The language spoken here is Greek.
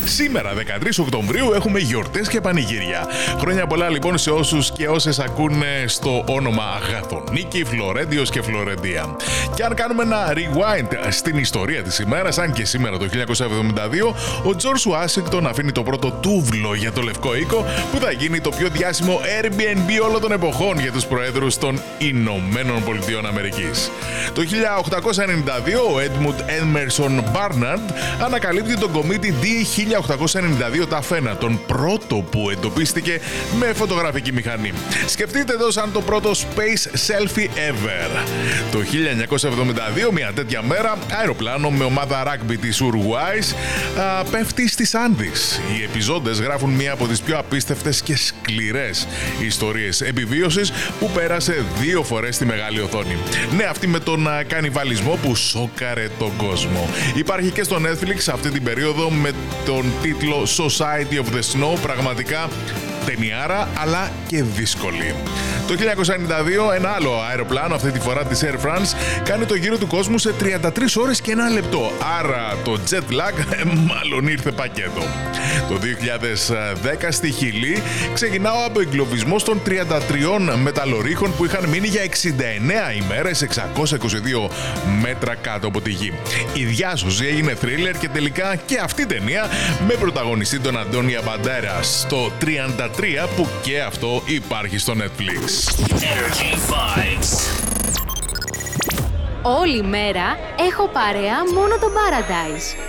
Σήμερα, 13 Οκτωβρίου, έχουμε γιορτές και πανηγύρια. Χρόνια πολλά λοιπόν σε όσους και όσες ακούνε στο όνομα Αγαθονίκη, Φλωρέντιος και Φλωρεντία. Και αν κάνουμε ένα rewind στην ιστορία της ημέρας, αν και σήμερα το 1972, ο Τζορτζ Ουάσιγκτον αφήνει το πρώτο τούβλο για το Λευκό Οίκο, που θα γίνει το πιο διάσημο Airbnb όλων των εποχών για τους προέδρους των Ηνωμένων Πολιτειών Αμερικής. Το 1892 ο Έντμουντ Έμερσον Μπάρναρντ ανακαλύπτει τον κομήτη D1892 Ταφένα, τον πρώτο που εντοπίστηκε με φωτογραφική μηχανή. Σκεφτείτε το σαν το πρώτο space selfie ever. Το 1972, μια τέτοια μέρα, αεροπλάνο με ομάδα rugby της Ουρουάης πέφτει στις Άνδης. Οι επιζώντες γράφουν μία από τις πιο απίστευτες και σκληρές ιστορίες επιβίωσης που πέρασε 2 φορές στη μεγάλη οθόνη. Ναι, αυτή με τον κανιβαλισμό που σόκαρε τον κόσμο. Υπάρχει και στο Netflix αυτή την περίοδο με τον τίτλο Society of the Snow, πραγματικά ταινιάρα αλλά και δύσκολη. Το 1992 ένα άλλο αεροπλάνο, αυτή τη φορά της Air France, κάνει το γύρο του κόσμου σε 33 ώρες και 1 λεπτό. Άρα το jet lag μάλλον ήρθε πακέτο. Το 2010 στη Χιλή ξεκινά ο απεγκλωβισμός των 33 μεταλλορύχων που είχαν μείνει για 69 ημέρες 622 μέτρα κάτω από τη γη. Η διάσωση έγινε θρίλερ και τελικά και αυτή η ταινία με πρωταγωνιστή τον Αντώνια Μπαντέρας στο 33, που και αυτό υπάρχει στο Netflix. Όλη μέρα έχω παρέα μόνο το Paradise.